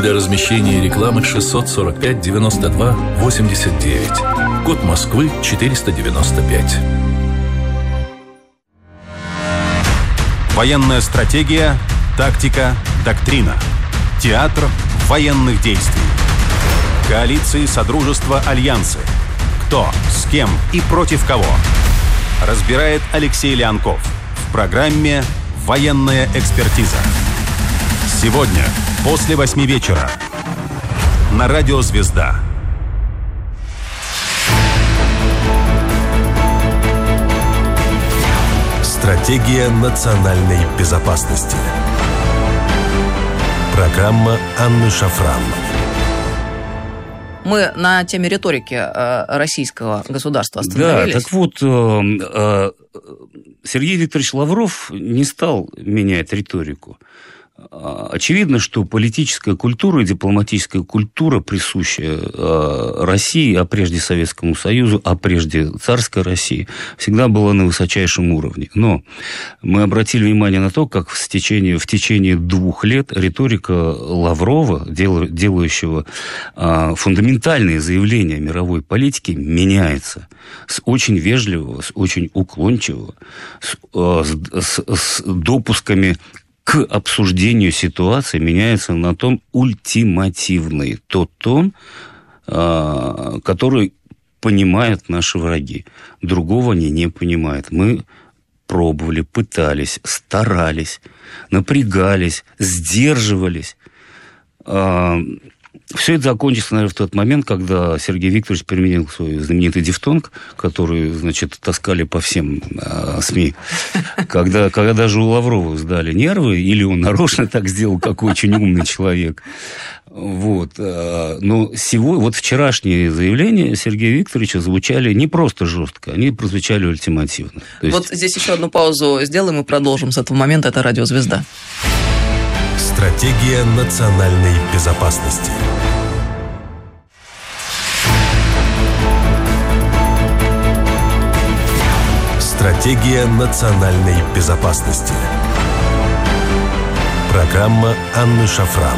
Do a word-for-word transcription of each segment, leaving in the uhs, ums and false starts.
Для размещения рекламы шестьсот сорок пять девяносто два восемьдесят девять. Код Москвы четыреста девяносто пять. Военная стратегия, тактика, доктрина. Театр военных действий. Коалиции, содружества, альянсы. Кто, с кем и против кого. Разбирает Алексей Леонков в программе «Военная экспертиза». Сегодня, после восьми вечера, на радио «Звезда». Стратегия национальной безопасности. Программа Анны Шафран. Мы на теме риторики российского государства остановились. Да, так вот, Сергей Викторович Лавров не стал менять риторику. Очевидно, что политическая культура и дипломатическая культура, присущая России, а прежде Советскому Союзу, а прежде царской России, всегда была на высочайшем уровне. Но мы обратили внимание на то, как в течение, в течение двух лет риторика Лаврова, делающего фундаментальные заявления мировой политики, меняется. С очень вежливого, с очень уклончивого, с, с, с допусками к обсуждению ситуации меняется на тон ультимативный. Тот тон, который понимают наши враги. Другого они не понимают. Мы пробовали, пытались, старались, напрягались, сдерживались. Все это закончится, наверное, в тот момент, когда Сергей Викторович применил свой знаменитый дифтонг, который, значит, таскали по всем э, СМИ. Когда, когда даже у Лаврова сдали нервы, или он нарочно так сделал, как очень умный человек. Вот. Но сегодня, вот вчерашние заявления Сергея Викторовича звучали не просто жестко, они прозвучали ультимативно. То есть... Вот здесь еще одну паузу сделаем и продолжим с этого момента. Это «Радио Звезда». Стратегия национальной безопасности. Стратегия национальной безопасности. Программа Анны Шафран.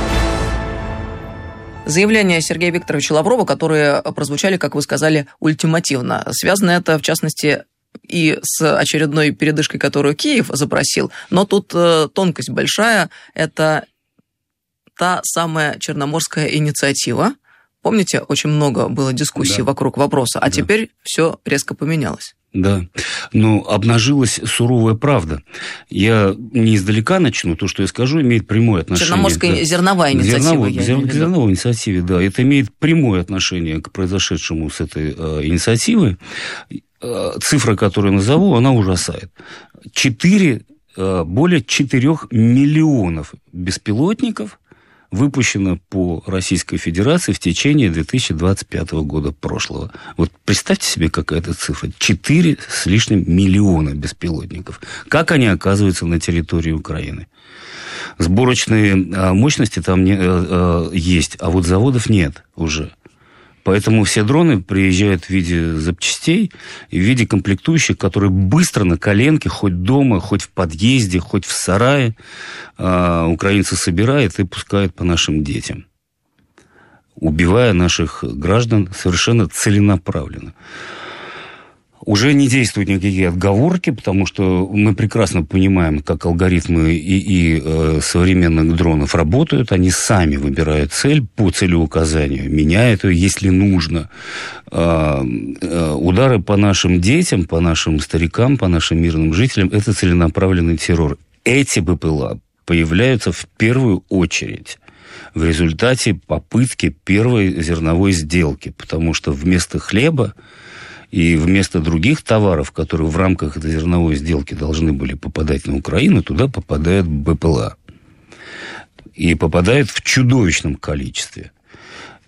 Заявления Сергея Викторовича Лаврова, которые прозвучали, как вы сказали, ультимативно. Связано это, в частности, и с очередной передышкой, которую Киев запросил. Но тут э, тонкость большая. Это та самая Черноморская инициатива. Помните, очень много было дискуссий да. вокруг вопроса, а да. теперь все резко поменялось. Да, но обнажилась суровая правда. Я не издалека начну, то, что я скажу, имеет прямое отношение... Черноморская да. зерновая инициатива. Зерновой, я зер... Зерновой инициативе, да. Это имеет прямое отношение к произошедшему с этой э, инициативой. Цифра, которую назову, она ужасает. Четыре, более четырех миллионов беспилотников выпущено по Российской Федерации в течение две тысячи двадцать пятого года прошлого. Вот представьте себе, какая это цифра. Четыре с лишним миллиона беспилотников. Как они оказываются на территории Украины? Сборочные мощности там не, э, есть, а вот заводов нет уже. Поэтому все дроны приезжают в виде запчастей и в виде комплектующих, которые быстро на коленке, хоть дома, хоть в подъезде, хоть в сарае, э, украинцы собирают и пускают по нашим детям, убивая наших граждан совершенно целенаправленно. Уже не действуют никакие отговорки, потому что мы прекрасно понимаем, как алгоритмы и, и э, современных дронов работают. Они сами выбирают цель по целеуказанию, меняют ее, если нужно. Э, э, удары по нашим детям, по нашим старикам, по нашим мирным жителям – это целенаправленный террор. Эти БПЛА появляются в первую очередь в результате попытки первой зерновой сделки, потому что вместо хлеба и вместо других товаров, которые в рамках этой зерновой сделки должны были попадать на Украину, туда попадают БПЛА. И попадают в чудовищном количестве.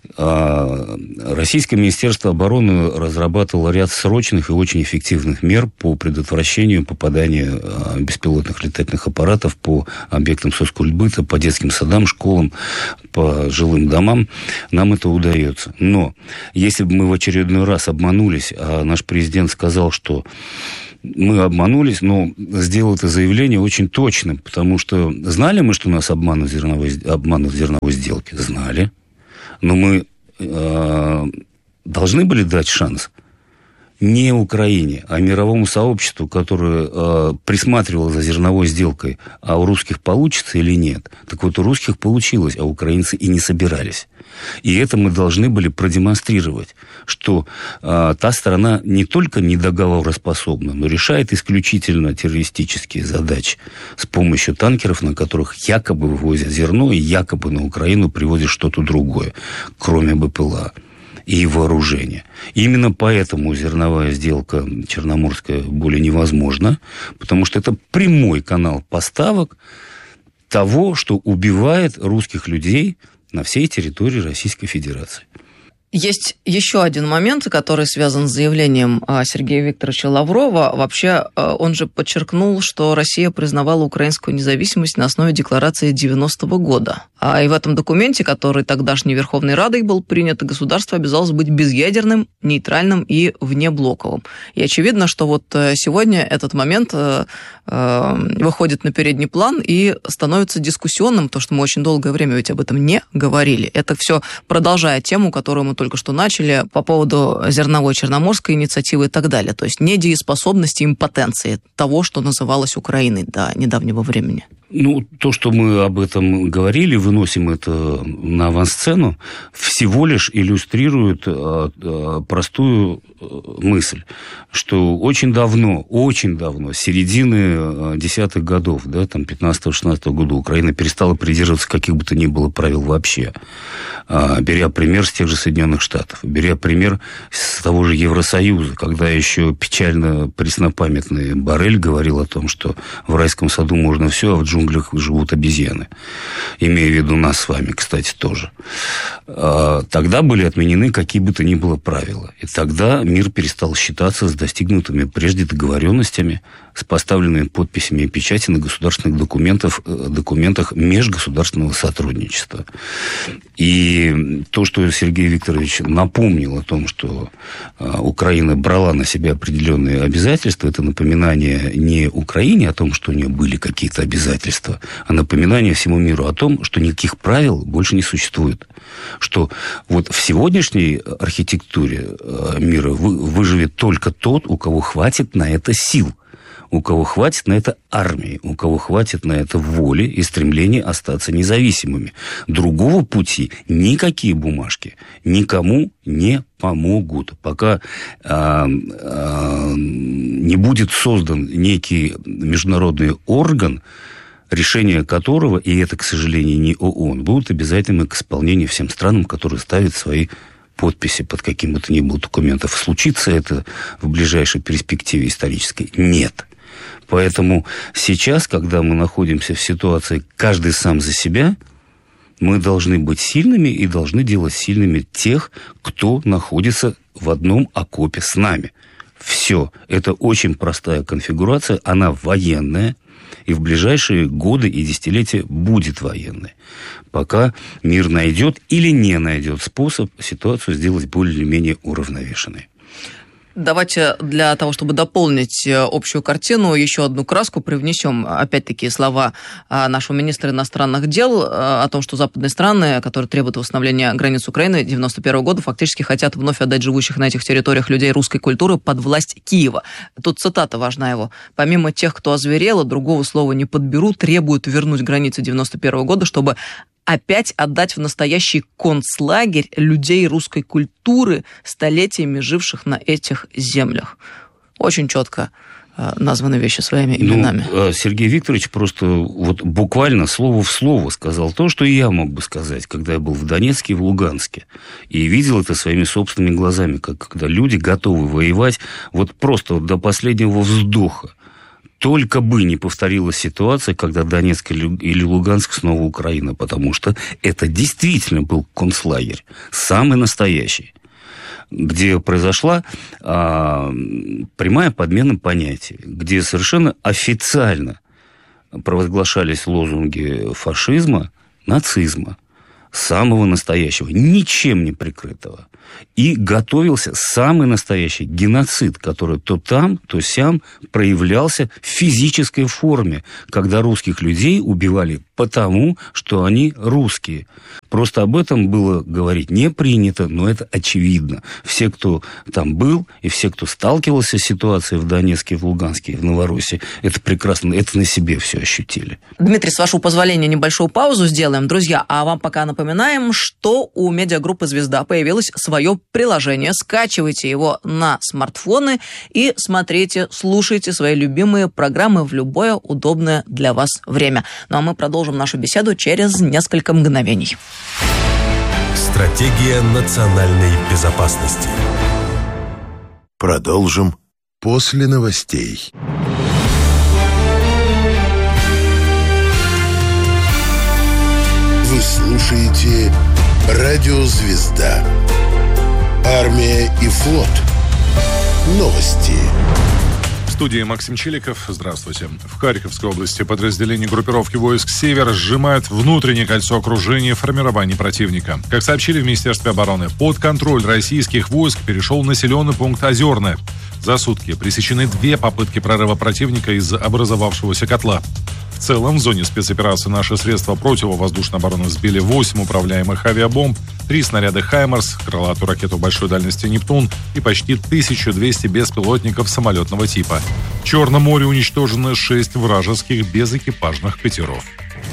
Российское Министерство обороны разрабатывало ряд срочных и очень эффективных мер по предотвращению попадания беспилотных летательных аппаратов по объектам соцкультбыта, по детским садам, школам, по жилым домам. Нам это удается. Но если бы мы в очередной раз обманулись, а наш президент сказал, что мы обманулись, но сделал это заявление очень точным, потому что знали мы, что нас обманут в зерновой, обманут в зерновой сделке? Знали. Но мы э, должны были дать шанс не Украине, а мировому сообществу, которое э, присматривало за зерновой сделкой, а у русских получится или нет. Так вот, у русских получилось, а украинцы и не собирались. И это мы должны были продемонстрировать, что э, та страна не только недоговороспособна, но решает исключительно террористические задачи с помощью танкеров, на которых якобы вывозят зерно и якобы на Украину привозят что-то другое, кроме БПЛА и вооружения. И именно поэтому зерновая сделка черноморская более невозможна, потому что это прямой канал поставок того, что убивает русских людей на всей территории Российской Федерации. Есть еще один момент, который связан с заявлением Сергея Викторовича Лаврова. Вообще, он же подчеркнул, что Россия признавала украинскую независимость на основе декларации девяностого года. А и в этом документе, который тогдашней Верховной Радой был принят, государство обязалось быть безъядерным, нейтральным и внеблоковым. И очевидно, что вот сегодня этот момент выходит на передний план и становится дискуссионным, то, что мы очень долгое время ведь об этом не говорили. Это все продолжает тему, которую мы только что начали по поводу зерновой черноморской инициативы и так далее. То есть недееспособности, импотенции того, что называлось Украиной до недавнего времени. Ну, то, что мы об этом говорили, выносим это на авансцену, всего лишь иллюстрирует а, а, простую мысль, что очень давно, очень давно, с середины десятых годов, да, там пятнадцатого-шестнадцатого года Украина перестала придерживаться каких бы то ни было правил вообще, а, беря пример с тех же Соединенных Штатов, беря пример с того же Евросоюза, когда еще печально преснопамятный Боррель говорил о том, что в райском саду можно все, а в джунглях живут обезьяны. Имея в виду нас с вами, кстати, тоже. Тогда были отменены какие бы то ни было правила. И тогда мир перестал считаться с достигнутыми прежде договоренностями, с поставленными подписями и печати на государственных документах, документах межгосударственного сотрудничества. И то, что Сергей Викторович напомнил о том, что Украина брала на себя определенные обязательства, это напоминание не Украине о том, что у нее были какие-то обязательства, а напоминание всему миру о том, что никаких правил больше не существует. Что вот в сегодняшней архитектуре мира выживет только тот, у кого хватит на это сил, у кого хватит на это армии, у кого хватит на это воли и стремления остаться независимыми. Другого пути никакие бумажки никому не помогут. Пока а, а, не будет создан некий международный орган, решение которого, и это, к сожалению, не ООН, будут обязательны к исполнению всем странам, которые ставят свои подписи под каким бы то ни было документом. Случится это в ближайшей перспективе исторической? Нет. Поэтому сейчас, когда мы находимся в ситуации «каждый сам за себя», мы должны быть сильными и должны делать сильными тех, кто находится в одном окопе с нами. Все. Это очень простая конфигурация, она военная, и в ближайшие годы и десятилетия будет военной. Пока мир найдет или не найдет способ ситуацию сделать более-менее уравновешенной. Давайте для того, чтобы дополнить общую картину, еще одну краску привнесем. Опять-таки слова нашего министра иностранных дел о том, что западные страны, которые требуют восстановления границ Украины девяносто первого года, фактически хотят вновь отдать живущих на этих территориях людей русской культуры под власть Киева. Тут цитата важна его. «Помимо тех, кто озверел, другого слова не подберу, требуют вернуть границы девяносто первого года, чтобы опять отдать в настоящий концлагерь людей русской культуры, столетиями живших на этих землях». Очень четко э, названы вещи своими именами. Ну, Сергей Викторович просто вот буквально слово в слово сказал то, что и я мог бы сказать, когда я был в Донецке и в Луганске. И видел это своими собственными глазами, как, когда люди готовы воевать вот просто вот до последнего вздоха. только бы не повторилась ситуация, когда Донецк или Луганск снова Украина, потому что это действительно был концлагерь, самый настоящий, где произошла а, прямая подмена понятий, где совершенно официально провозглашались лозунги фашизма, нацизма, самого настоящего, ничем не прикрытого. И готовился самый настоящий геноцид, который то там, то сям проявлялся в физической форме, когда русских людей убивали потому, что они русские. Просто об этом было говорить не принято, но это очевидно. Все, кто там был, и все, кто сталкивался с ситуацией в Донецке, в Луганске, в Новороссии, это прекрасно, это на себе все ощутили. Дмитрий, с вашего позволения, небольшую паузу сделаем. Друзья, а вам пока напоминаем, что у медиагруппы «Звезда» появилось свое приложение. Скачивайте его на смартфоны и смотрите, слушайте свои любимые программы в любое удобное для вас время. Ну а мы продолжим нашу беседу через несколько мгновений. Стратегия национальной безопасности. Продолжим после новостей. Вы слушаете радио «Звезда». Армия и флот. Новости. В студии Максим Чиликов. Здравствуйте. В Харьковской области подразделения группировки войск «Север» сжимают внутреннее кольцо окружения формирований противника. Как сообщили в Министерстве обороны, под контроль российских войск перешел населенный пункт Озерное. За сутки пресечены две попытки прорыва противника из образовавшегося котла. В целом, в зоне спецоперации наши средства противовоздушной обороны сбили восемь управляемых авиабомб, три снаряда «Хаймарс», крылатую ракету большой дальности «Нептун» и почти тысячу двести беспилотников самолетного типа. В Черном море уничтожено шесть вражеских безэкипажных катеров.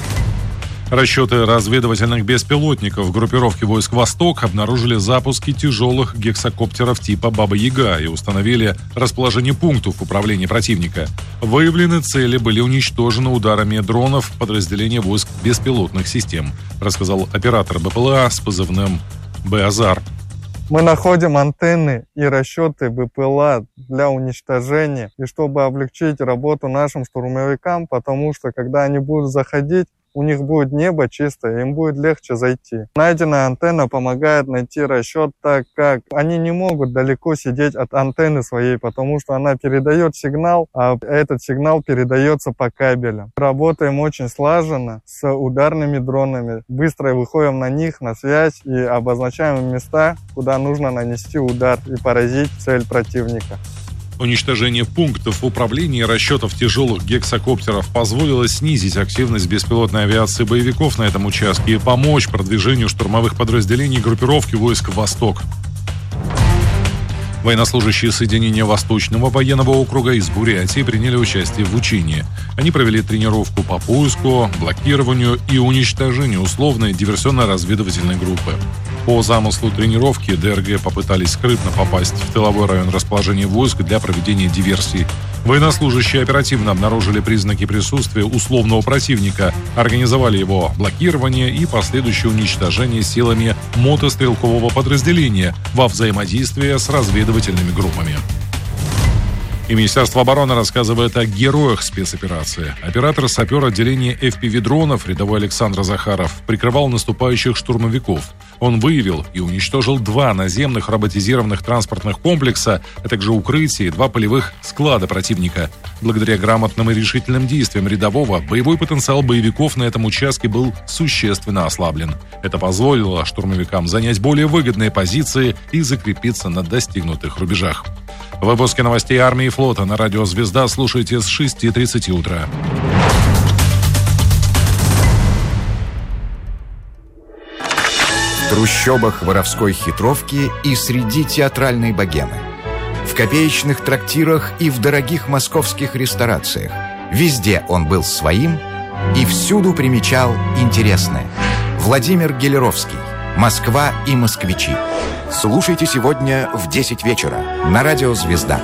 Расчеты разведывательных беспилотников группировки войск «Восток» обнаружили запуски тяжелых гексакоптеров типа «Баба-Яга» и установили расположение пунктов управления противника. Выявленные цели были уничтожены ударами дронов подразделения войск беспилотных систем, рассказал оператор БПЛА с позывным «Беазар». Мы находим антенны и расчеты БПЛА для уничтожения, и чтобы облегчить работу нашим штурмовикам, потому что когда они будут заходить, у них будет небо чистое, им будет легче зайти. Найденная антенна помогает найти расчет, так как они не могут далеко сидеть от антенны своей, потому что она передает сигнал, а этот сигнал передается по кабелям. Работаем очень слаженно с ударными дронами. Быстро выходим на них, на связь и обозначаем места, куда нужно нанести удар и поразить цель противника. Уничтожение пунктов управления и расчетов тяжелых гексакоптеров позволило снизить активность беспилотной авиации боевиков на этом участке и помочь продвижению штурмовых подразделений группировки войск «Восток». Военнослужащие соединения Восточного военного округа из Бурятии приняли участие в учении. Они провели тренировку по поиску, блокированию и уничтожению условной диверсионно-разведывательной группы. По замыслу тренировки ДРГ попытались скрытно попасть в тыловой район расположения войск для проведения диверсий. Военнослужащие оперативно обнаружили признаки присутствия условного противника, организовали его блокирование и последующее уничтожение силами мотострелкового подразделения во взаимодействии с разведывательными группами. И Министерство обороны рассказывает о героях спецоперации. Оператор-сапер отделения эф пи ви-дронов рядовой Александр Захаров прикрывал наступающих штурмовиков. Он выявил и уничтожил два наземных роботизированных транспортных комплекса, а также укрытия и два полевых склада противника. Благодаря грамотным и решительным действиям рядового боевой потенциал боевиков на этом участке был существенно ослаблен. Это позволило штурмовикам занять более выгодные позиции и закрепиться на достигнутых рубежах. В выпуске новостей армии и флота на радио «Звезда» слушайте с шести тридцати утра. В трущобах воровской хитровки и среди театральной богемы. В копеечных трактирах и в дорогих московских ресторациях. Везде он был своим и всюду примечал интересное. Владимир Гелеровский. «Москва и москвичи». Слушайте сегодня в десять вечера на радио «Звезда».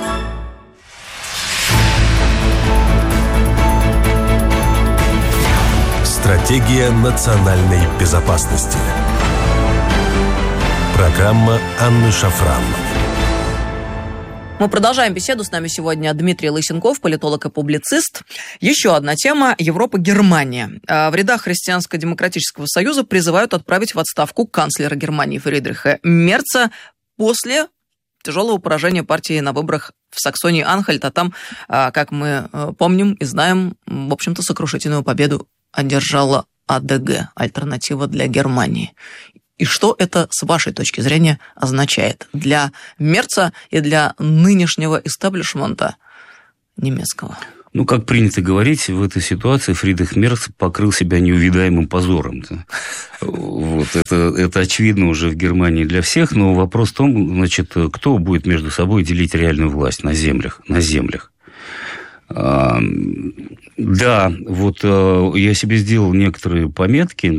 Стратегия национальной безопасности. Программа Анны Шафран. Мы продолжаем беседу. С нами сегодня Дмитрий Лысенков, политолог и публицист. Еще одна тема – Европа-Германия. В рядах Христианско-демократического союза призывают отправить в отставку канцлера Германии Фридриха Мерца после тяжелого поражения партии на выборах в Саксонии-Анхальт. А там, как мы помним и знаем, в общем-то, сокрушительную победу одержала а дэ гэ – альтернатива для Германии. И что это, с вашей точки зрения, означает для Мерца и для нынешнего истеблишмента немецкого? Ну, как принято говорить, в этой ситуации Фридрих Мерц покрыл себя неувидаемым позором. Вот, это, это очевидно уже в Германии для всех, но вопрос в том, значит, кто будет между собой делить реальную власть на землях. На землях. А, да, вот я себе сделал некоторые пометки.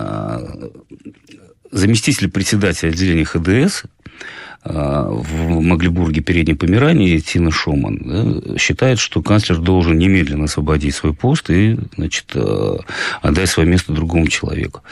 Заместитель председателя отделения ха дэ эс в Магдебурге, Передней Померании, Тина Шуман, да, считает, что канцлер должен немедленно освободить свой пост и, значит, отдать свое место другому человеку.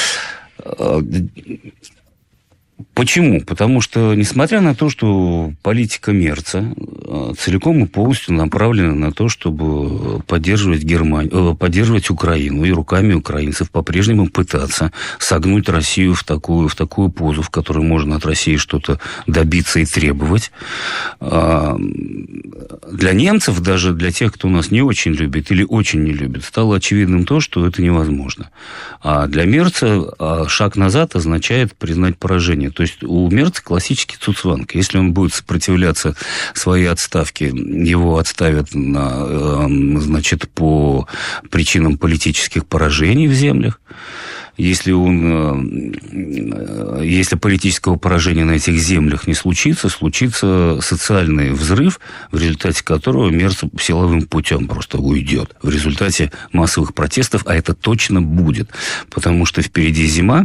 Почему? Потому что, несмотря на то, что политика Мерца целиком и полностью направлена на то, чтобы поддерживать Германию, поддерживать Украину и руками украинцев по-прежнему пытаться согнуть Россию в такую, в такую позу, в которой можно от России что-то добиться и требовать. Для немцев, даже для тех, кто нас не очень любит или очень не любит, стало очевидным то, что это невозможно. А для Мерца шаг назад означает признать поражение. То есть у Мерца классический цуцванг. Если он будет сопротивляться своей отставке, его отставят на, значит, по причинам политических поражений в землях. Если, он, если политического поражения на этих землях не случится, случится социальный взрыв, в результате которого Мерц силовым путем просто уйдет. В результате массовых протестов, а это точно будет. Потому что впереди зима.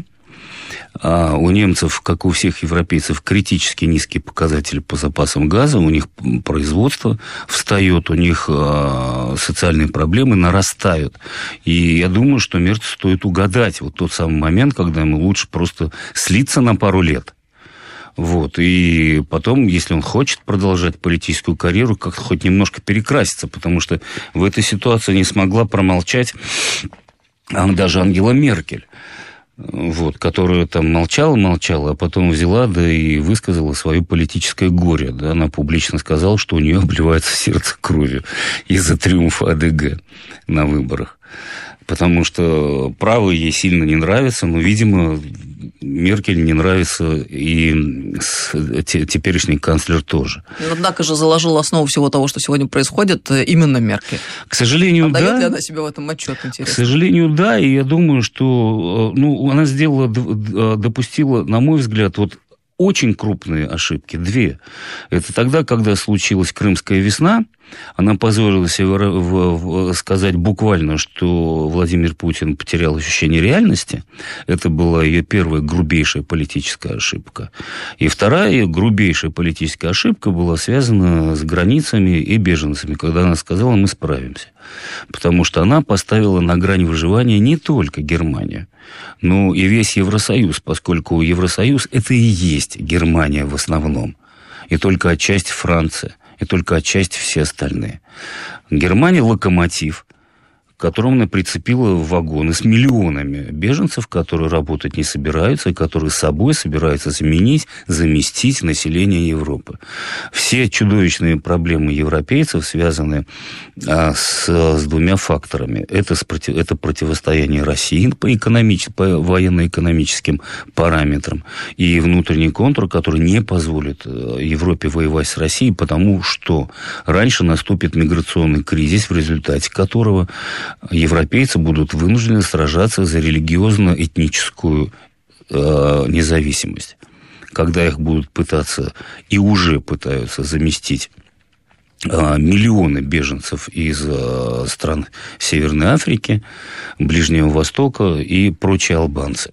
А у немцев, как у всех европейцев, критически низкие показатели по запасам газа, у них производство встает, у них социальные проблемы нарастают. И я думаю, что Мерцу стоит угадать вот тот самый момент, когда ему лучше просто слиться на пару лет. Вот. И потом, если он хочет продолжать политическую карьеру, как-то хоть немножко перекраситься, потому что в этой ситуации не смогла промолчать даже Ангела Меркель. Вот, которая там молчала-молчала, а потом взяла, да и высказала свое политическое горе. Да, она публично сказала, что у нее обливается сердце кровью из-за триумфа а дэ гэ на выборах. Потому что правые ей сильно не нравятся, но, видимо, Меркель не нравится и теперешний канцлер тоже. Однако же заложила основу всего того, что сегодня происходит, именно Меркель. К сожалению, Отдает да. ли она себе в этом отчет, интересно? К сожалению, да, и я думаю, что ну, она сделала, допустила, на мой взгляд, вот очень крупные ошибки, две. Это тогда, когда случилась Крымская весна, она позволила себе сказать буквально, что Владимир Путин потерял ощущение реальности. Это была ее первая грубейшая политическая ошибка. И вторая грубейшая политическая ошибка была связана с границами и беженцами, когда она сказала, мы справимся. Потому что она поставила на грань выживания не только Германию, но и весь Евросоюз, поскольку Евросоюз – это и есть Германия в основном, и только отчасти Франция. И только отчасти все остальные. Германия – локомотив, к которому она прицепила вагоны с миллионами беженцев, которые работать не собираются, и которые с собой собираются заменить, заместить население Европы. Все чудовищные проблемы европейцев связаны а, с, с двумя факторами. Это, спротив, это противостояние России по, экономич, по военно-экономическим параметрам и внутренний контур, который не позволит Европе воевать с Россией, потому что раньше наступит миграционный кризис, в результате которого европейцы будут вынуждены сражаться за религиозно-этническую э, независимость. Когда их будут пытаться, и уже пытаются заместить э, миллионы беженцев из э, стран Северной Африки, Ближнего Востока и прочие албанцы.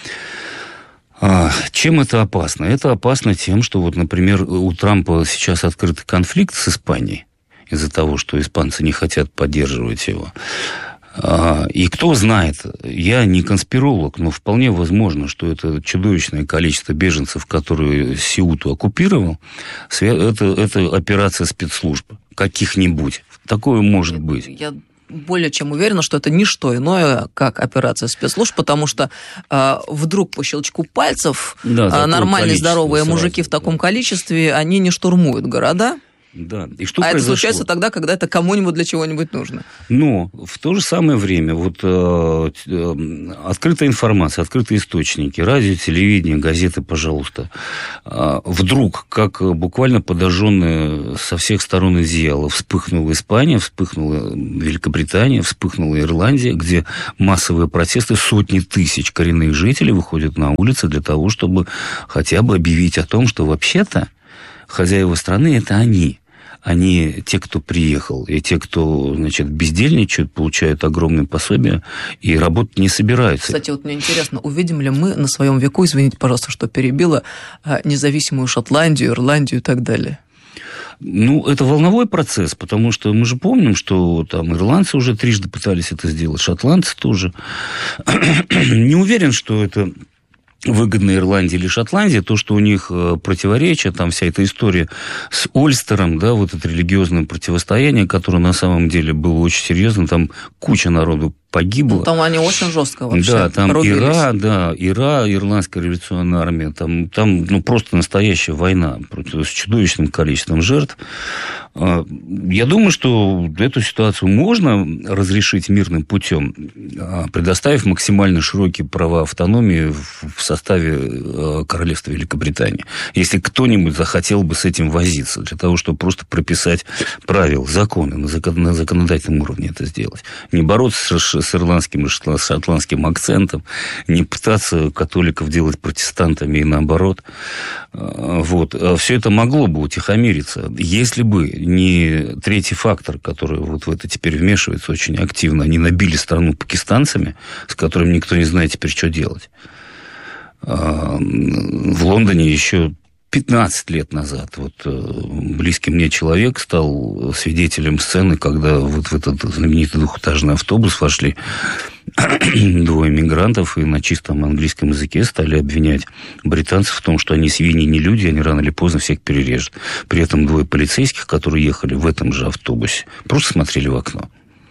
А, чем это опасно? Это опасно тем, что, вот, например, у Трампа сейчас открытый конфликт с Испанией, из-за того, что испанцы не хотят поддерживать его. И кто знает, я не конспиролог, но вполне возможно, что это чудовищное количество беженцев, которые Сеуту оккупировал, это, это операция спецслужб каких-нибудь. Такое может быть. Я более чем уверена, что это не что иное, как операция спецслужб, потому что э, вдруг по щелчку пальцев да, нормальные здоровые сразу, мужики в таком да. количестве, они не штурмуют города. Да. И что а произошло? Это случается тогда, когда это кому-нибудь для чего-нибудь нужно. Но в то же самое время вот, э, э, открытая информация, открытые источники, радио, телевидение, газеты, пожалуйста, э, вдруг, как буквально подожженная со всех сторон одеяло, вспыхнула Испания, вспыхнула Великобритания, вспыхнула Ирландия, где массовые протесты, сотни тысяч коренных жителей выходят на улицы для того, чтобы хотя бы объявить о том, что вообще-то хозяева страны – это они. Они те, кто приехал, и те, кто, значит, бездельничают, получают огромные пособия и работать не собираются. Кстати, вот мне интересно, увидим ли мы на своем веку, извините, пожалуйста, что перебила, независимую Шотландию, Ирландию и так далее? Ну, это волновой процесс, потому что мы же помним, что там ирландцы уже трижды пытались это сделать, шотландцы тоже. Не уверен, что это выгодно Ирландии или Шотландии, то, что у них противоречия, там вся эта история с Ольстером, да, вот это религиозное противостояние, которое на самом деле было очень серьезно, там куча народу погибло. Ну, там они очень жестко вообще Да, там рубились. ИРА, да, ИРА, Ирландская революционная армия, там, там ну, просто настоящая война с чудовищным количеством жертв. Я думаю, что эту ситуацию можно разрешить мирным путем, предоставив максимально широкие права автономии в составе Королевства Великобритании. Если кто-нибудь захотел бы с этим возиться, для того, чтобы просто прописать правила, законы, на законодательном уровне это сделать. Не бороться с с ирландским и шотландским акцентом, не пытаться католиков делать протестантами и наоборот. Вот. Все это могло бы утихомириться, если бы не третий фактор, который вот в это теперь вмешивается очень активно. Они набили страну пакистанцами, с которыми никто не знает теперь, что делать. В Лондоне еще пятнадцать лет назад вот, близкий мне человек стал свидетелем сцены, когда вот в этот знаменитый двухэтажный автобус вошли двое мигрантов и на чистом английском языке стали обвинять британцев в том, что они свиньи, не люди, они рано или поздно всех перережут. При этом двое полицейских, которые ехали в этом же автобусе, просто смотрели в окно.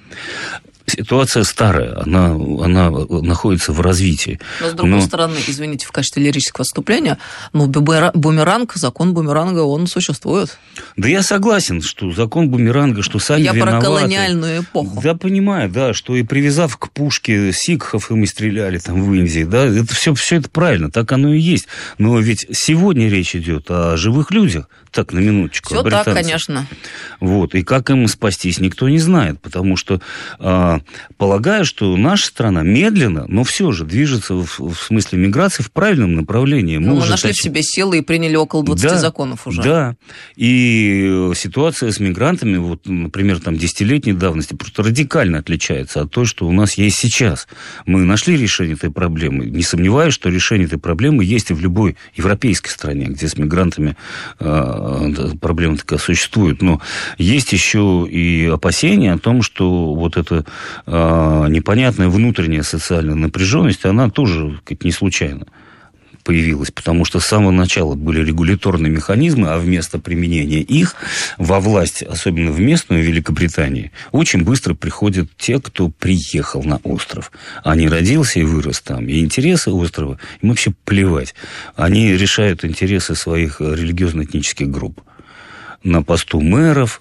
Ситуация старая, она, она находится в развитии. Но, с другой Но... стороны, извините, в качестве лирического отступления, ну, бумеранг, закон бумеранга, он существует. Да я согласен, что закон бумеранга, что сами я виноваты. Я про колониальную эпоху. Да, понимаю, да, что и привязав к пушке сикхов, им и стреляли там в Индии, да, это все, все это правильно, так оно и есть. Но ведь сегодня речь идет о живых людях, так, на минуточку, все так, конечно. Вот, и как им спастись, никто не знает, потому что... Полагаю, что наша страна медленно, но все же движется в, в смысле миграции в правильном направлении. Мы, мы уже нашли тач... в себе силы и приняли около двадцати да, законов уже. Да, и ситуация с мигрантами, вот, например, там, десятилетней давности, просто радикально отличается от той, что у нас есть сейчас. Мы нашли решение этой проблемы. Не сомневаюсь, что решение этой проблемы есть и в любой европейской стране, где с мигрантами э, проблема такая существует. Но есть еще и опасения о том, что вот это непонятная внутренняя социальная напряженность, она тоже как, не случайно появилась, потому что с самого начала были регуляторные механизмы, а вместо применения их во власть, особенно в местную Великобритании, очень быстро приходят те, кто приехал на остров. А не родился и вырос там. И интересы острова им вообще плевать. Они решают интересы своих религиозно-этнических групп. На посту мэров,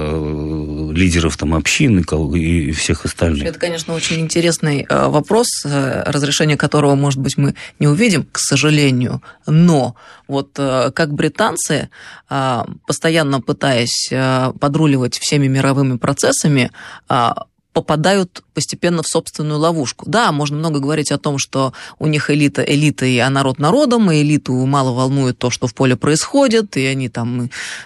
э, лидеров там общин и всех остальных. Это, конечно, очень интересный вопрос, разрешение которого, может быть, мы не увидим, к сожалению. Но вот как британцы, постоянно пытаясь подруливать всеми мировыми процессами, попадают постепенно в собственную ловушку. Да, можно много говорить о том, что у них элита элитой, а народ народом, и элиту мало волнует то, что в поле происходит, и они там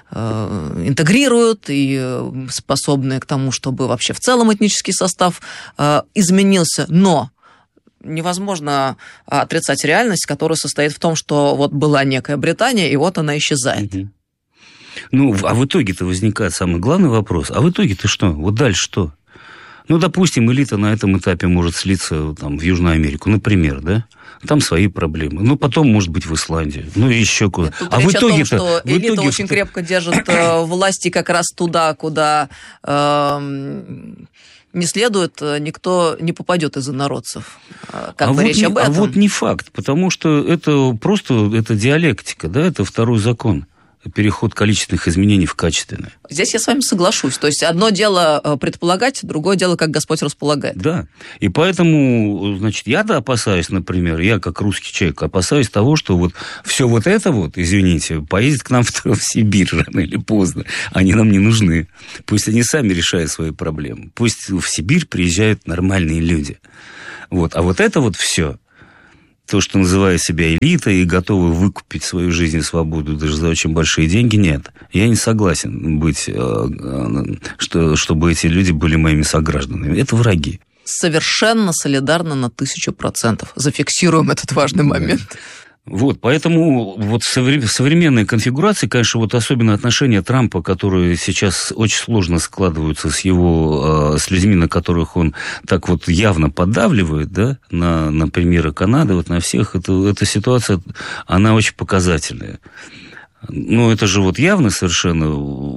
э, интегрируют, и способны к тому, чтобы вообще в целом этнический состав э, изменился. Но невозможно отрицать реальность, которая состоит в том, что вот была некая Британия, и вот она исчезает. Mm-hmm. Ну, а в итоге-то возникает самый главный вопрос. А в итоге-то что? Вот дальше что? Ну, допустим, элита на этом этапе может слиться там, в Южную Америку, например, да? Там свои проблемы. Ну, потом, может быть, в Исландию. Ну, и еще куда. Тут а речь в итоге о том, что элита итоге... очень крепко держит власти как раз туда, куда э, не следует, никто не попадет из инородцев. Как а бы вот речь не, об этом. А вот не факт, потому что это просто это диалектика, да, это второй закон. Переход количественных изменений в качественные. Здесь я с вами соглашусь. То есть одно дело предполагать, другое дело, как Господь располагает. Да. И поэтому, значит, я-то опасаюсь, например, я как русский человек опасаюсь того, что вот все вот это вот, извините, поедет к нам в, в Сибирь рано или поздно. Они нам не нужны. Пусть они сами решают свои проблемы. Пусть в Сибирь приезжают нормальные люди. Вот. А вот это вот все. То, что называет себя элитой и готовы выкупить свою жизнь и свободу даже за очень большие деньги, нет. Я не согласен быть, что, чтобы эти люди были моими согражданами. Это враги. Совершенно солидарно на тысячу процентов. Зафиксируем этот важный момент. Вот, поэтому вот в современной конфигурации, конечно, вот особенно отношения Трампа, которые сейчас очень сложно складываются с его, с людьми, на которых он так вот явно поддавливает, да, на, на примеры Канады, вот на всех, это, эта ситуация, она очень показательная. Ну, это же вот явно совершенно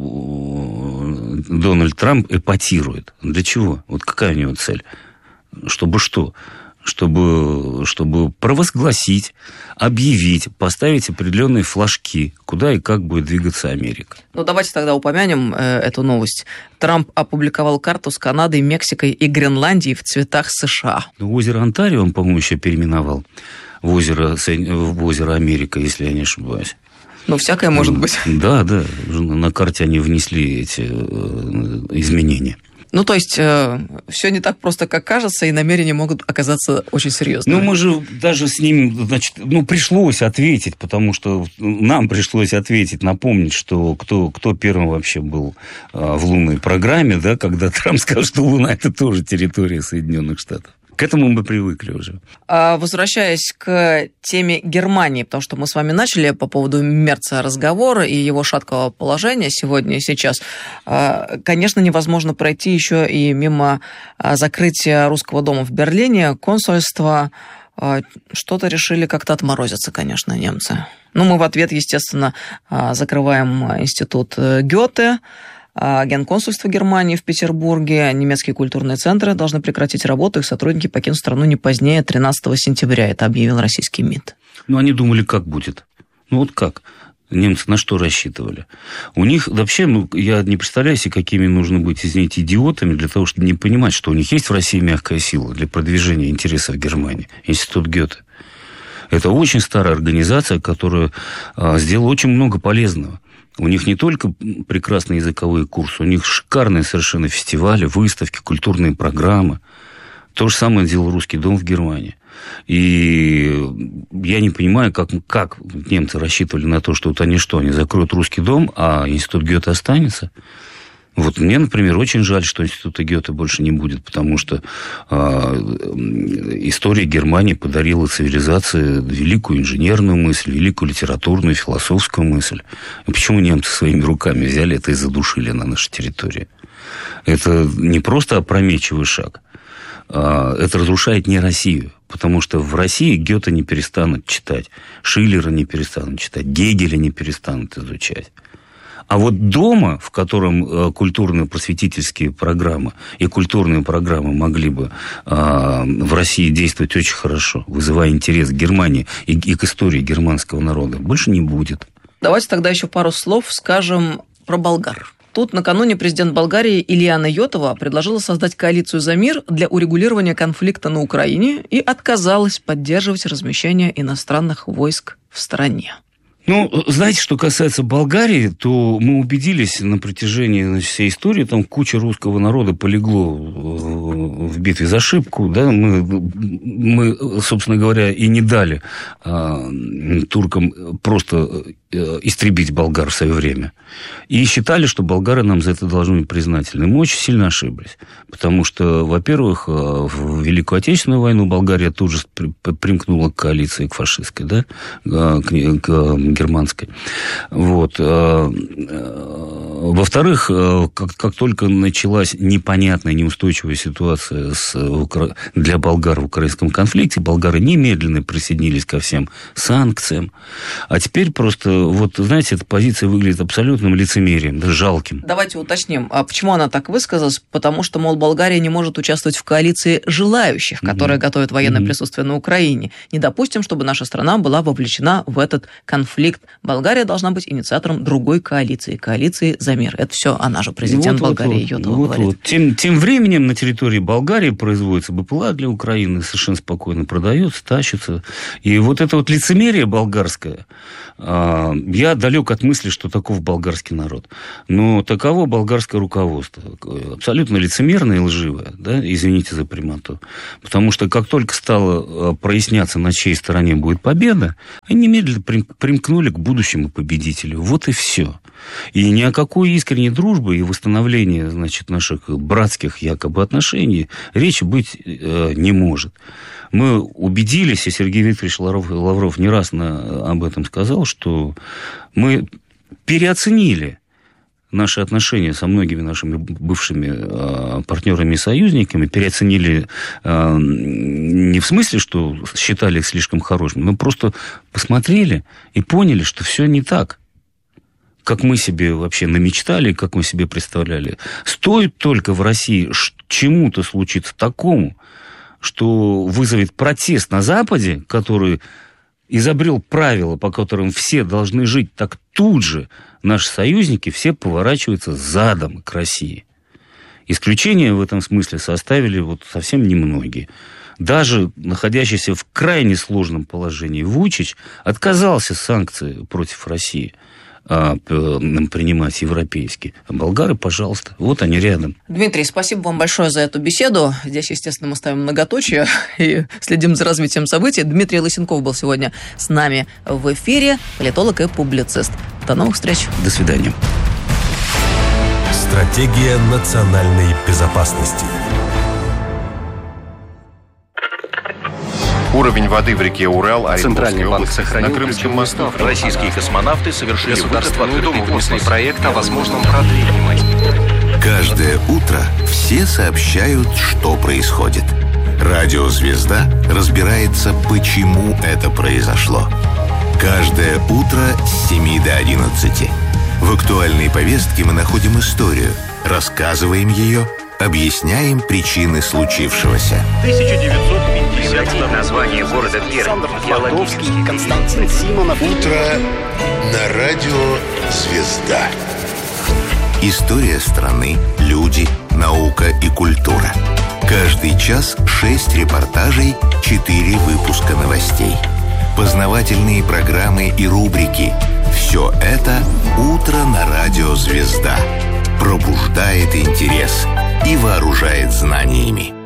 Дональд Трамп эпатирует. Для чего? Вот какая у него цель? Чтобы что? Чтобы, чтобы провозгласить, объявить, поставить определенные флажки, куда и как будет двигаться Америка. Ну, давайте тогда упомянем э, эту новость. Трамп опубликовал карту с Канадой, Мексикой и Гренландией в цветах США. Ну, озеро Онтарио он, по-моему, еще переименовал в озеро, в озеро Америка, если я не ошибаюсь. Ну, всякое может быть. Да, да, на карте они внесли эти изменения. Ну, то есть, э, все не так просто, как кажется, и намерения могут оказаться очень серьезными. Ну, мы же даже с ним, значит, ну, пришлось ответить, потому что нам пришлось ответить, напомнить, что кто, кто первым вообще был а, в лунной программе, да, когда Трамп сказал, что Луна – это тоже территория Соединенных Штатов. К этому мы привыкли уже. Возвращаясь к теме Германии, потому что мы с вами начали по поводу Мерца разговора и его шаткого положения сегодня и сейчас, конечно, невозможно пройти еще и мимо закрытия Русского дома в Берлине, консульства. Что-то решили как-то отморозиться, конечно, немцы. Ну, мы в ответ, естественно, закрываем институт Гёте, Генконсульство Германии в Петербурге, немецкие культурные центры должны прекратить работу, их сотрудники покинут страну не позднее тринадцатого сентября. Это объявил российский МИД. Ну, они думали, как будет. Ну, вот как? Немцы на что рассчитывали? У них вообще, ну, я не представляю себе, какими нужно быть, извините, идиотами для того, чтобы не понимать, что у них есть в России мягкая сила для продвижения интересов Германии. Институт Гёте. Это очень старая организация, которая а, сделала очень много полезного. У них не только прекрасные языковые курсы, у них шикарные совершенно фестивали, выставки, культурные программы. То же самое делал Русский дом в Германии. И я не понимаю, как, как немцы рассчитывали на то, что вот они что, они закроют Русский дом, а институт Гёте останется. Вот мне, например, очень жаль, что института Гёте больше не будет, потому что э, история Германии подарила цивилизации великую инженерную мысль, великую литературную, философскую мысль. И почему немцы своими руками взяли это и задушили на нашей территории? Это не просто опрометчивый шаг, а это разрушает не Россию. Потому что в России Гёте не перестанут читать, Шиллера не перестанут читать, Гегеля не перестанут изучать. А вот дома, в котором культурно-просветительские программы и культурные программы могли бы а, в России действовать очень хорошо, вызывая интерес к Германии и, и к истории германского народа, больше не будет. Давайте тогда еще пару слов скажем про болгар. Тут накануне президент Болгарии Илияна Йотова предложила создать коалицию за мир для урегулирования конфликта на Украине и отказалась поддерживать размещение иностранных войск в стране. Ну, знаете, что касается Болгарии, то мы убедились на протяжении, значит, всей истории, там куча русского народа полегло в битве за Шипку, да, мы, мы, собственно говоря, и не дали а, туркам просто истребить болгар в свое время. И считали, что болгары нам за это должны быть признательны. Мы очень сильно ошиблись. Потому что, во-первых, в Великую Отечественную войну Болгария тут же примкнула к коалиции, к фашистской, да, к, к германской. Вот. Во-вторых, как, как только началась непонятная, неустойчивая ситуация с, для болгар в украинском конфликте, болгары немедленно присоединились ко всем санкциям. А теперь просто, вот, знаете, эта позиция выглядит абсолютным лицемерием, да, жалким. Давайте уточним, а почему она так высказалась? Потому что, мол, Болгария не может участвовать в коалиции желающих, которые mm-hmm. готовят военное mm-hmm. присутствие на Украине. Не допустим, чтобы наша страна была вовлечена в этот конфликт. Болгария должна быть инициатором другой коалиции, коалиции за мир. Это все она же, президент вот, Болгарии, вот, Йотова, вот, говорит. Вот. Тем, тем временем на территории Болгарии производится БПЛА для Украины, совершенно спокойно продается, тащится. И вот это вот лицемерие болгарское, я далек от мысли, что таков болгарский народ. Но таково болгарское руководство. Абсолютно лицемерное и лживое, да, извините за прямоту. Потому что как только стало проясняться, на чьей стороне будет победа, они немедленно примкнули к будущему победителю. Вот и все. И ни о какой искренней дружбе и восстановлении, значит, наших братских якобы отношений речи быть э, не может. Мы убедились, и Сергей Викторович Лавров, Лавров не раз на, об этом сказал, что мы переоценили наши отношения со многими нашими бывшими э, партнерами и союзниками, переоценили э, не в смысле, что считали их слишком хорошими, мы просто посмотрели и поняли, что все не так, как мы себе вообще намечтали, как мы себе представляли. Стоит только в России чему-то случиться такому, что вызовет протест на Западе, который изобрел правила, по которым все должны жить, так тут же наши союзники все поворачиваются задом к России. Исключения в этом смысле составили вот совсем немногие. Даже находящийся в крайне сложном положении Вучич отказался санкций против России принимать европейские. А болгары, пожалуйста, вот они рядом. Дмитрий, спасибо вам большое за эту беседу. Здесь, естественно, мы ставим многоточие и следим за развитием событий. Дмитрий Лысенков был сегодня с нами в эфире, политолог и публицист. До новых встреч. До свидания. Стратегия национальной безопасности. Уровень воды в реке Урал, Центральный банк сохранил на Крымском мосту. Российские космонавты совершили Государственную Думу после проекта о возможном продлении. Каждое утро все сообщают, что происходит. Радио «Звезда» разбирается, почему это произошло. Каждое утро с семи до одиннадцати. В актуальной повестке мы находим историю, рассказываем ее, объясняем причины случившегося. тысяча девятьсот пятьдесят название города Пермь. Геологический. Константин Симонов. Утро на радио «Звезда». История страны, люди, наука и культура. Каждый час шесть репортажей, четыре выпуска новостей. Познавательные программы и рубрики. Все это «Утро на радио «Звезда». Пробуждает интерес и вооружает знаниями.